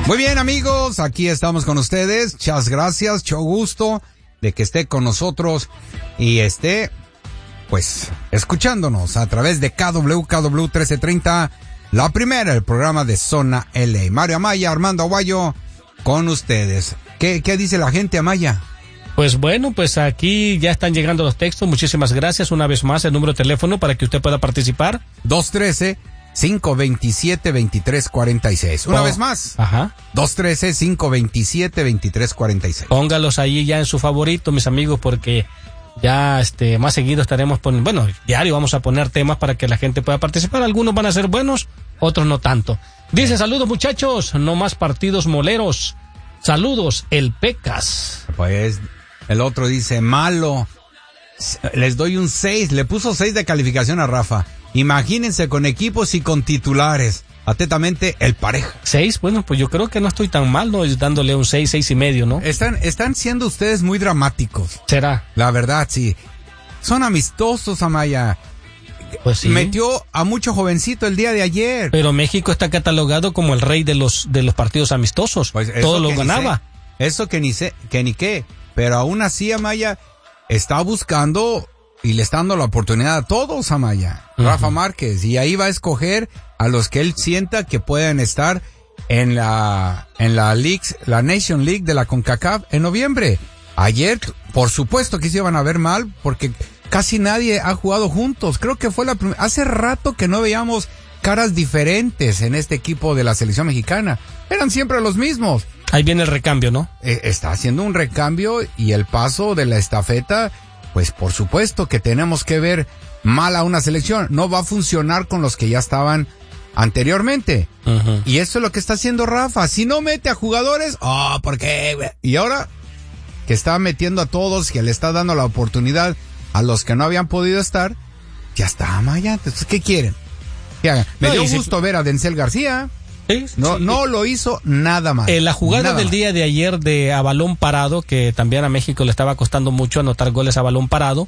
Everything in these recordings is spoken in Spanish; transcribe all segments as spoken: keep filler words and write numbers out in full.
Muy bien, amigos, aquí estamos con ustedes. Muchas gracias, mucho gusto de que esté con nosotros y esté, pues, escuchándonos a través de K W K W trece treinta, la primera, el programa de Zona L A. Mario Amaya, Armando Aguayo, con ustedes. ¿Qué, qué dice la gente, Amaya? Pues bueno, pues aquí ya están llegando los textos. Muchísimas gracias. Una vez más, el número de teléfono para que usted pueda participar. dos uno tres, cinco dos siete, dos tres cuatro seis. Una oh, vez más. Ajá. dos uno tres, cinco dos siete, dos tres cuatro seis. Póngalos ahí ya en su favorito, mis amigos, porque ya este más seguido estaremos poniendo, bueno, diario vamos a poner temas para que la gente pueda participar. Algunos van a ser buenos, otros no tanto. Dice, saludos muchachos, no más partidos moleros. Saludos, el Pecas. Pues el otro dice, malo. Les doy un seis. Le puso seis de calificación a Rafa. Imagínense con equipos y con titulares. Atentamente, el Pareja. ¿Seis? Bueno, pues yo creo que no estoy tan mal, ¿no? Dándole un seis, seis y medio, ¿no? Están, están siendo ustedes muy dramáticos. ¿Será? La verdad, sí. Son amistosos, Amaya. Pues sí. Metió a mucho jovencito el día de ayer. Pero México está catalogado como el rey de los de los partidos amistosos. Pues todo lo ganaba. Eso que ni sé, que ni qué. Pero aún así, Amaya está buscando y le está dando la oportunidad a todos, Amaya. Uh-huh. Rafa Márquez. Y ahí va a escoger a los que él sienta que pueden estar en la en la League, la Nation League de la CONCACAF en noviembre. Ayer, por supuesto que se iban a ver mal porque casi nadie ha jugado juntos. Creo que fue la primera. Hace rato que no veíamos caras diferentes en este equipo de la selección mexicana. Eran siempre los mismos. Ahí viene el recambio, ¿no? Eh, está haciendo un recambio y el paso de la estafeta, pues por supuesto que tenemos que ver mal a una selección. No va a funcionar con los que ya estaban anteriormente. Uh-huh. Y eso es lo que está haciendo Rafa. Si no mete a jugadores, oh, ¿por qué? Y ahora que está metiendo a todos, que le está dando la oportunidad a los que no habían podido estar, ya está, Maya. Entonces, ¿qué quieren? ¿Qué hagan? Me no, dio gusto si... ver a Denzel García. Sí, no, sí. no lo hizo nada mal. Eh, la jugada nada del mal. día de ayer de a balón parado, que también a México le estaba costando mucho anotar goles a balón parado.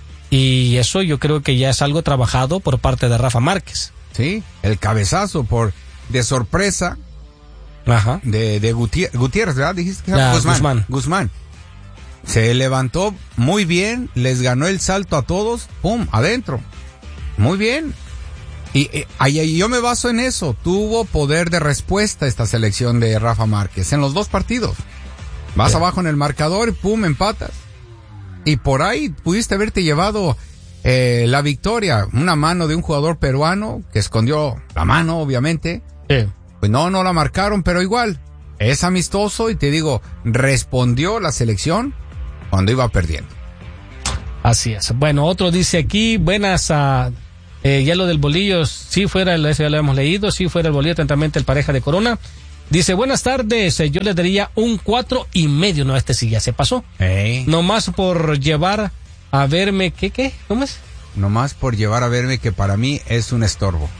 Y eso yo creo que ya es algo trabajado por parte de Rafa Márquez. Sí, el cabezazo por de sorpresa. Ajá. De, de Gutiérrez, Gutiérrez, ¿verdad? Dijiste que era Guzmán. Guzmán. Guzmán. Se levantó muy bien, les ganó el salto a todos, pum, adentro. Muy bien. Y, y, y yo me baso en eso. Tuvo poder de respuesta esta selección de Rafa Márquez en los dos partidos. Vas yeah. abajo en el marcador, pum, empatas. Y por ahí pudiste haberte llevado eh, la victoria. Una mano de un jugador peruano que escondió la mano, obviamente. Sí. Pues no, no la marcaron, pero igual. Es amistoso y te digo, respondió la selección cuando iba perdiendo. Así es. Bueno, otro dice aquí, buenas a... Eh, ya lo del bolillo, sí fuera, el, eso ya lo hemos leído, sí fuera el bolillo, atentamente el Pareja de Corona. Dice, buenas tardes, eh, yo le daría un cuatro y medio, no, este sí ya se pasó. Hey. Nomás por llevar a verme, ¿qué, qué? ¿Cómo es? Nomás por llevar a verme que para mí es un estorbo.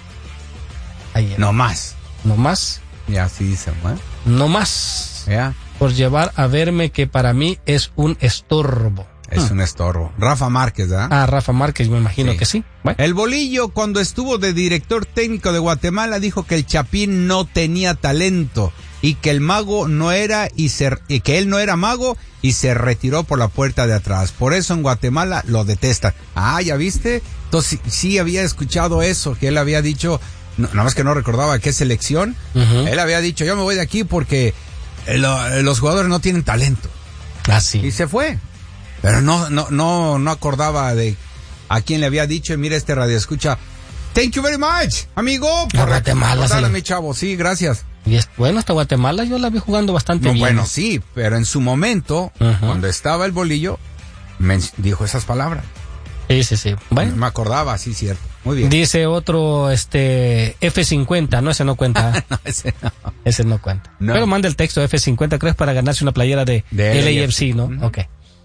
Ahí, Nomás. Nomás. Ya, así dicen, ¿eh? Nomás. Ya. Por llevar a verme que para mí es un estorbo. Es hmm. un estorbo. Rafa Márquez, ¿verdad? Ah, Rafa Márquez, me imagino sí. que sí. Bueno. El Bolillo, cuando estuvo de director técnico de Guatemala, dijo que el Chapín no tenía talento y que el mago no era y, se, y que él no era mago y se retiró por la puerta de atrás. Por eso en Guatemala lo detestan. Ah, ¿ya viste? Entonces sí, sí había escuchado eso, que él había dicho, no, nada más que no recordaba qué selección. Uh-huh. Él había dicho, yo me voy de aquí porque lo, los jugadores no tienen talento. Ah, sí. Y se fue. Pero no, no, no, no acordaba de a quién le había dicho, mira este radio escucha. Thank you very much, amigo. Por Guatemala, sí. mi chavo, sí, gracias. Y es bueno, hasta Guatemala yo la vi jugando bastante no, bien. Bueno, sí, pero en su momento, uh-huh. cuando estaba el Bolillo, me dijo esas palabras. Sí, sí, sí. Bueno. Me acordaba, sí, cierto. Muy bien. Dice otro, este, F cincuenta, no, ese no cuenta. no, ese no. Ese no cuenta. No. Pero manda el texto F cincuenta, creo, para ganarse una playera de, de L A F C, ¿no? Uh-huh. Ok.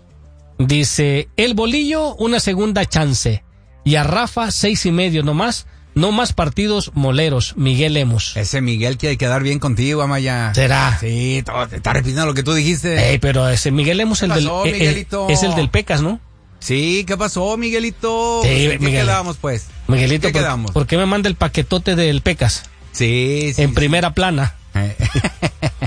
Dice, el Bolillo, una segunda chance. Y a Rafa, seis y medio nomás. No más partidos moleros, Miguel Lemus. Ese Miguel quiere quedar bien contigo, Amaya. ¿Será? Sí, todo, te está repitiendo lo que tú dijiste. Ey, pero ese Miguel Lemus el pasó, del, Miguelito? El, es el del Pecas, ¿no? Sí, ¿qué pasó, Miguelito? Sí, ¿Qué Miguel, quedamos, pues? Miguelito, ¿Qué por, quedamos? ¿por qué me manda el paquetote del Pecas? Sí, sí. En sí. primera plana.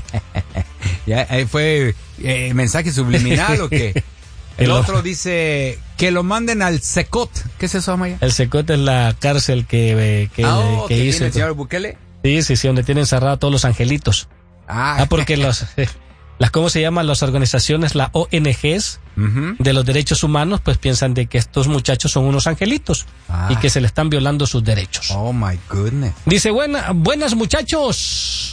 Ya, eh, fue eh, mensaje subliminal o qué. El otro dice que lo manden al Secot. ¿Qué es eso, Amaya? El Secot es la cárcel que, eh, que, ah, oh, que, que hizo. ¿Tiene el señor Bukele? Sí, sí, sí, donde tienen encerrados a todos los angelitos. Ah, ah porque los, eh, las, ¿cómo se llaman? Las organizaciones, las O N Ges uh-huh. de los derechos humanos, pues piensan de que estos muchachos son unos angelitos ah. y que se le están violando sus derechos. Oh, my goodness. Dice, Buena, buenas muchachos.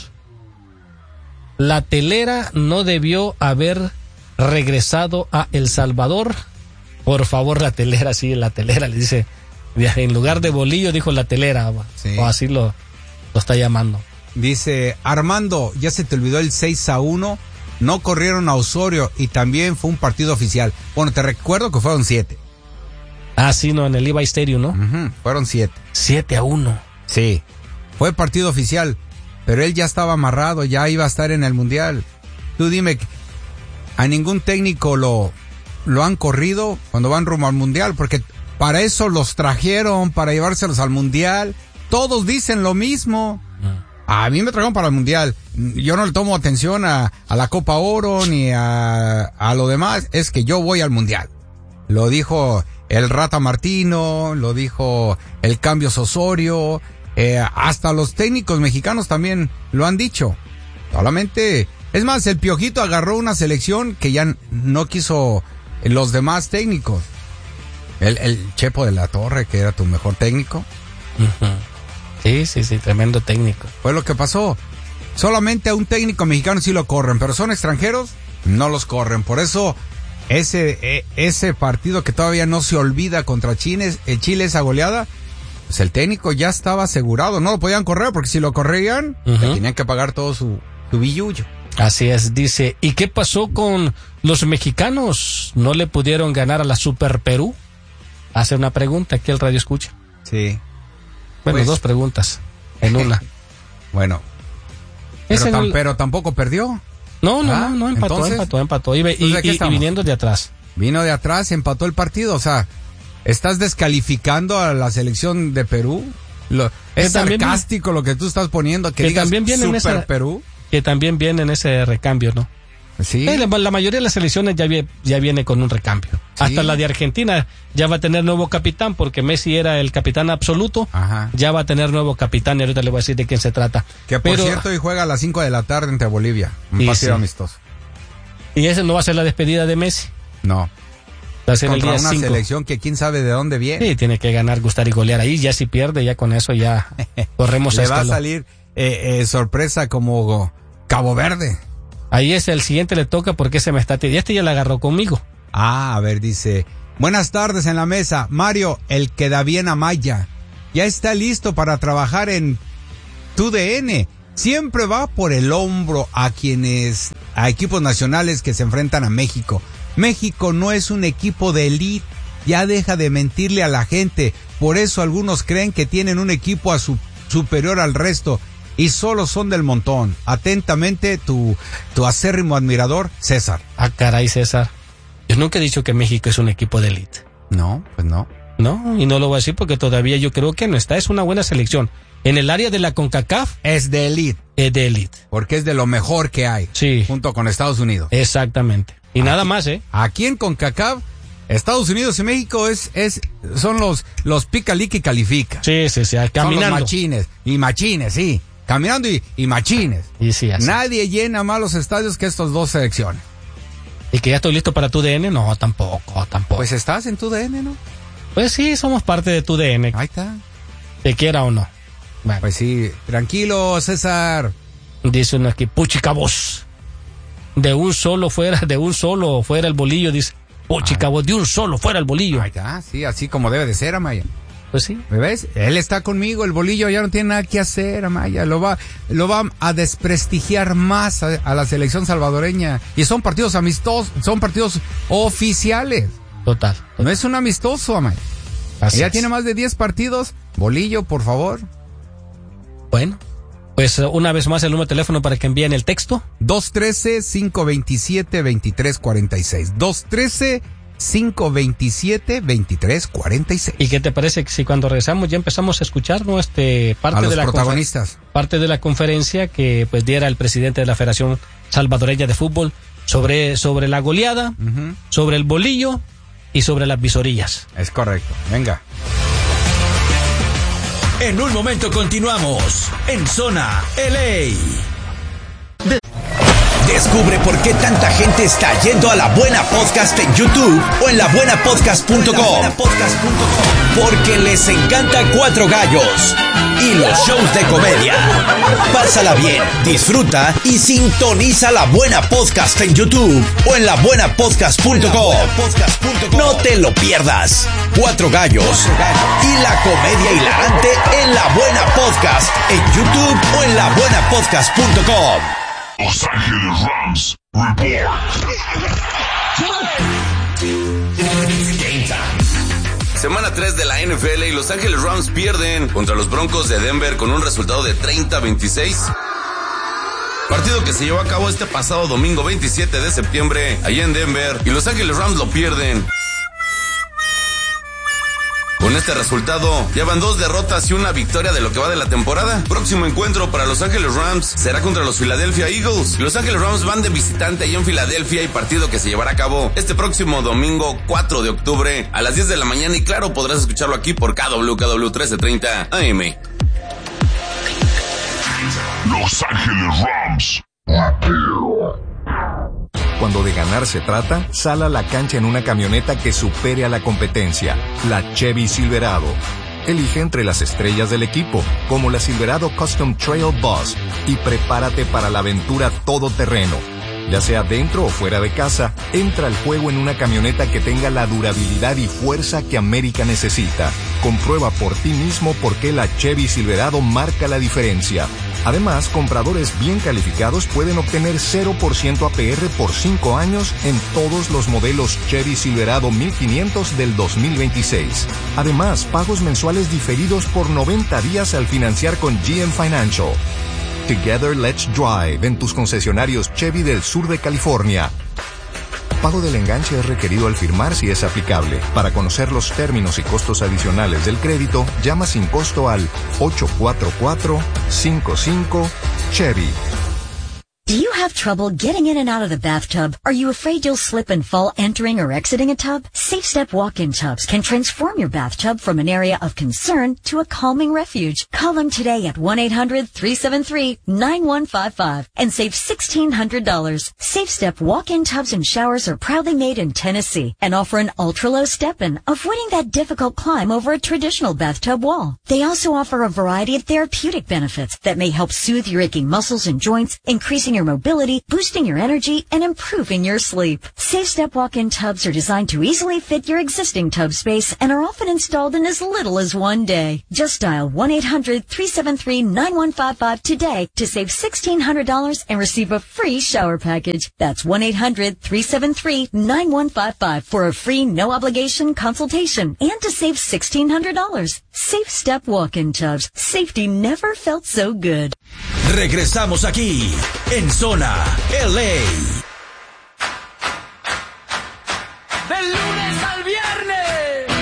La telera no debió haber regresado a El Salvador. Por favor, la telera, sí, la telera, le dice, en lugar de bolillo, dijo la telera, sí. o así lo, lo está llamando. Dice, Armando, ya se te olvidó el seis a uno, no corrieron a Osorio y también fue un partido oficial. Bueno, te recuerdo que fueron siete. Ah, sí, no, en el Levi Stadium, ¿no? Uh-huh, fueron siete. Siete a uno. Sí, fue partido oficial. Pero él ya estaba amarrado, ya iba a estar en el Mundial. Tú dime, a ningún técnico lo, lo han corrido cuando van rumbo al Mundial, porque para eso los trajeron, para llevárselos al Mundial. Todos dicen lo mismo. A mí me trajeron para el Mundial. Yo no le tomo atención a, a la Copa Oro ni a, a lo demás. Es que yo voy al Mundial. Lo dijo el Rata Martino, lo dijo el Cambios Osorio. Eh, hasta los técnicos mexicanos también lo han dicho. Solamente, es más, el Piojito agarró una selección que ya no quiso los demás técnicos. El, el Chepo de la Torre, que era tu mejor técnico. Uh-huh. Sí, sí, sí, tremendo técnico. Fue lo que pasó. Solamente a un técnico mexicano sí lo corren, pero son extranjeros, no los corren. Por eso, ese, ese partido que todavía no se olvida contra Chile, Chile, esa goleada, pues el técnico ya estaba asegurado, no lo podían correr porque si lo corrían, uh-huh. le tenían que pagar todo su, su billullo. Así es, dice, ¿y qué pasó con los mexicanos? ¿No le pudieron ganar a la Super Perú? Hace una pregunta, aquí el radio escucha. Sí. Bueno, pues, dos preguntas en una. Bueno, pero, tam, el... pero tampoco perdió. No, no, ah, no, no, empató, entonces, empató, empató, y, y, y, y viniendo de atrás. Vino de atrás, empató el partido, o sea... ¿Estás descalificando a la selección de Perú? Lo, es sarcástico viene, lo que tú estás poniendo, que, que digas también viene Super en esa, Perú. Que también viene en ese recambio, ¿no? Sí. La, la mayoría de las selecciones ya, vi, ya viene con un recambio. Sí. Hasta la de Argentina ya va a tener nuevo capitán, porque Messi era el capitán absoluto. Ajá. Ya va a tener nuevo capitán y ahorita le voy a decir de quién se trata. Que por Pero, cierto, hoy juega a las cinco de la tarde entre Bolivia. Un sí, partido sí. amistoso. ¿Y ese no va a ser la despedida de Messi? No. Va a ser contra el día una cinco. Selección que quién sabe de dónde viene. Sí, tiene que ganar, gustar y golear ahí. Ya si pierde, ya con eso ya corremos. Le va a salir eh, eh, sorpresa como Cabo Verde. Ahí es el siguiente, le toca porque se me está... Y este ya la agarró conmigo. Ah, a ver, dice... Buenas tardes en la mesa. Mario, el que da bien a Maya. Ya está listo para trabajar en tu D N. Siempre va por el hombro a quienes... a equipos nacionales que se enfrentan a México. México no es un equipo de élite, ya deja de mentirle a la gente, por eso algunos creen que tienen un equipo a su, superior al resto y solo son del montón. Atentamente, tu, tu acérrimo admirador, César. Ah, caray, César. Yo nunca he dicho que México es un equipo de élite. No, pues no. No, y no lo voy a decir porque todavía yo creo que no está, es una buena selección. En el área de la CONCACAF es de élite. Es de élite. Porque es de lo mejor que hay. Sí. Junto con Estados Unidos. Exactamente. Y aquí, nada más, ¿eh? Aquí en CONCACAF, Estados Unidos y México es, es, son los, los pica-lica y califica. Sí, sí, sí, caminando. Son los machines, y machines, sí. Caminando y, y machines. Y sí, así. Nadie llena más los estadios que estos dos selecciones. ¿Y que ya estoy listo para tu D N? No, tampoco, tampoco. Pues estás en tu D N, ¿no? Pues sí, somos parte de tu D N. Ahí está. Te quiera o no. Bueno. Pues sí, tranquilo, César. Dice uno aquí, puchica vos. De un solo fuera, de un solo fuera el bolillo, dice. Puchica vos, de un solo fuera el bolillo. Ahí está, sí, así como debe de ser, Amaya. Pues sí. ¿Me ves? Él está conmigo, el bolillo ya no tiene nada que hacer, Amaya. Lo va, lo va a desprestigiar más a, a la selección salvadoreña. Y son partidos amistosos, son partidos oficiales. Total. total. No es un amistoso, Amaya. Así Ella es. Tiene más de diez partidos. Bolillo, por favor. Bueno, pues una vez más el número de teléfono para que envíen el texto. dos uno tres, cinco dos siete, dos tres cuatro seis. dos uno tres, cinco dos siete, dos tres cuatro seis. ¿Y qué te parece que si cuando regresamos ya empezamos a escuchar, ¿no? Este, parte a los de la protagonistas. Parte de la conferencia que pues diera el presidente de la Federación salvadoreña de fútbol, sobre, sobre la goleada, uh-huh. sobre el bolillo y sobre las visorías. Es correcto, venga. En un momento continuamos en Zona L A. De- Descubre por qué tanta gente está yendo a La Buena Podcast en YouTube o en la buena podcast punto com. Porque les encanta Cuatro Gallos y los shows de comedia. Pásala bien, disfruta y sintoniza La Buena Podcast en YouTube o en la buena podcast punto com. No te lo pierdas. Cuatro Gallos y la comedia hilarante en La Buena Podcast en YouTube o en la buena podcast punto com. Los Ángeles Rams Report. Semana tres de la N F L y Los Ángeles Rams pierden contra los Broncos de Denver con un resultado de treinta a veintiséis. Partido que se llevó a cabo este pasado domingo veintisiete de septiembre allá en Denver y Los Ángeles Rams lo pierden. Con este resultado, llevan dos derrotas y una victoria de lo que va de la temporada. Próximo encuentro para Los Ángeles Rams será contra los Philadelphia Eagles. Los Ángeles Rams van de visitante allá en Filadelfia y partido que se llevará a cabo este próximo domingo cuatro de octubre a las diez de la mañana y claro, podrás escucharlo aquí por K W K W trece treinta A M. Los Ángeles Rams. Cuando de ganar se trata, sal a la cancha en una camioneta que supere a la competencia, la Chevy Silverado. Elige entre las estrellas del equipo, como la Silverado Custom Trail Bus, y prepárate para la aventura todoterreno. Ya sea dentro o fuera de casa, entra al juego en una camioneta que tenga la durabilidad y fuerza que América necesita. Comprueba por ti mismo por qué la Chevy Silverado marca la diferencia. Además, compradores bien calificados pueden obtener cero por ciento A P R por cinco años en todos los modelos Chevy Silverado mil quinientos del dos mil veintiséis. Además, pagos mensuales diferidos por noventa días al financiar con G M Financial. Together Let's Drive en tus concesionarios Chevy del sur de California. Pago del enganche es requerido al firmar si es aplicable. Para conocer los términos y costos adicionales del crédito, llama sin costo al ocho cuatro cuatro, cinco cinco, Chevy. Do you have trouble getting in and out of the bathtub? Are you afraid you'll slip and fall entering or exiting a tub? Safe Step walk-in tubs can transform your bathtub from an area of concern to a calming refuge. Call them today at one eight hundred, three seven three, nine one five five and save sixteen hundred dollars. Safe Step walk-in tubs and showers are proudly made in Tennessee and offer an ultra-low step-in, avoiding that difficult climb over a traditional bathtub wall. They also offer a variety of therapeutic benefits that may help soothe your aching muscles and joints, increasing your mobility, boosting your energy, and improving your sleep. Safe Step walk-in tubs are designed to easily fit your existing tub space and are often installed in as little as one day. Just dial one eight hundred, three seven three, nine one five five today to save sixteen hundred dollars and receive a free shower package. That's one eight hundred, three seven three, nine one five five for a free no-obligation consultation and to save sixteen hundred dollars. Safe Step walk-in tubs. Safety never felt so good. Regresamos aquí en Zona L A.